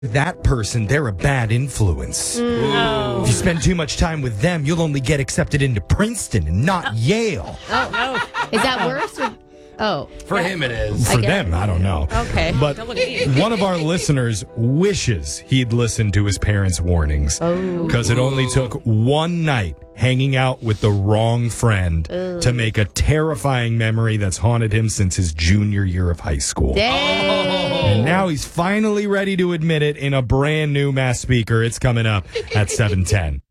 that person, they're a bad influence. If you spend too much time with them, you'll only get accepted into Princeton and not Yale. Is that worse? For him it is. For them, I don't know. Okay. But one of our listeners wishes he'd listened to his parents' warnings. Because it only took one night hanging out with the wrong friend to make a terrifying memory that's haunted him since his junior year of high school. And now he's finally ready to admit it in a brand new Mass Speaker. It's coming up at 7:10.